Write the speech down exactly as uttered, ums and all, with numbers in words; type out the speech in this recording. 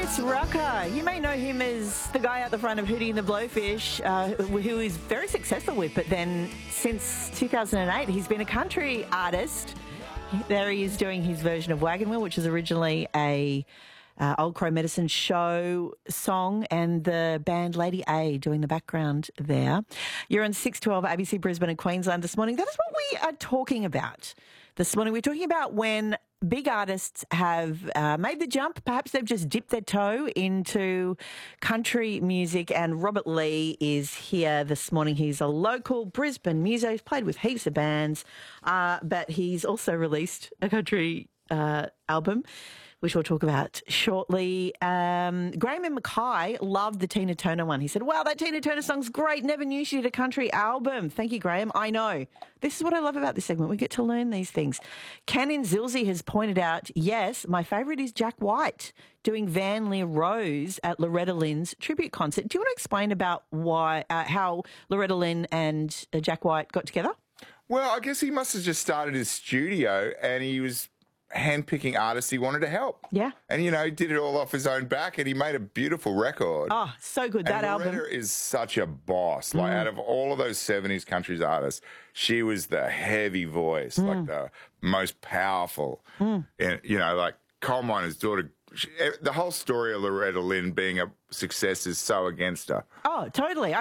Chris Rucker. You may know him as the guy at the front of Hootie and the Blowfish, uh, who is very successful with, but then since two thousand eight, he's been a country artist. There he is doing his version of Wagon Wheel, which is originally a uh, Old Crow Medicine Show song, and the band Lady A doing the background there. You're on six twelve A B C Brisbane and Queensland this morning. That is what we are talking about this morning. We're talking about when big artists have uh, made the jump. Perhaps they've just dipped their toe into country music, and Robert Lee is here this morning. He's a local Brisbane muso. He's played with heaps of bands, uh, but he's also released a country uh, album, which we'll talk about shortly. Um, Graham and Mackay loved the Tina Turner one. He said, wow, that Tina Turner song's great. Never knew she did a country album. Thank you, Graham. I know. This is what I love about this segment. We get to learn these things. Ken in Zilsey has pointed out, yes, my favourite is Jack White doing Van Lear Rose at Loretta Lynn's tribute concert. Do you want to explain about why, uh, how Loretta Lynn and uh, Jack White got together? Well, I guess he must have just started his studio and he was handpicking artists he wanted to help. Yeah. And, you know, he did it all off his own back and he made a beautiful record. Oh, so good, that and album. Loretta is such a boss. Like, Mm. out of all of those seventies countries artists, she was the heavy voice, Mm. like the most powerful. Mm. And, you know, like Coal Miner's Daughter, she, the whole story of Loretta Lynn being a success is so against her. Oh, totally.